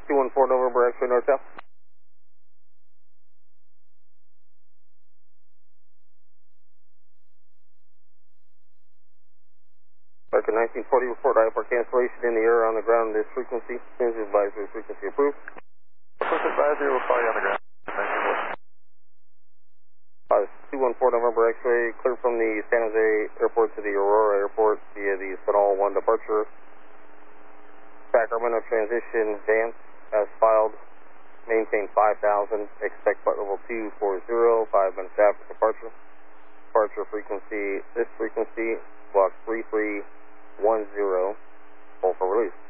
214 November X-ray North South. American 1940 report IFR cancellation in the air on the ground this frequency. Transient advisory frequency approved. Frequency advisory will call you on the ground. 214 November X-ray, clear from the San Jose Airport to the Aurora Airport via the Sonal 1 departure. Sacramento transition advance as filed. Maintain 5,000. Expect flight level 240, 5 minutes after departure. Departure frequency, this frequency, block 3310. Hold for release.